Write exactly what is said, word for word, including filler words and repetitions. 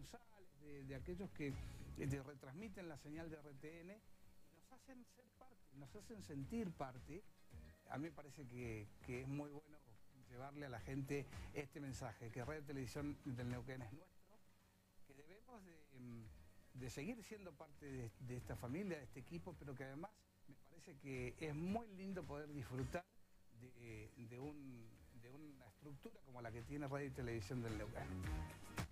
corresponsales, de, de aquellos que de, retransmiten la señal de R T N, y nos hacen ser parte, nos hacen sentir parte. A mí me parece que, que es muy bueno llevarle a la gente este mensaje, que Radio Televisión del Neuquén es nuestro, que debemos de, de seguir siendo parte de, de esta familia, de este equipo, pero que además me parece que es muy lindo poder disfrutar de, de, un, de una estructura como la que tiene Radio y Televisión del Neuquén.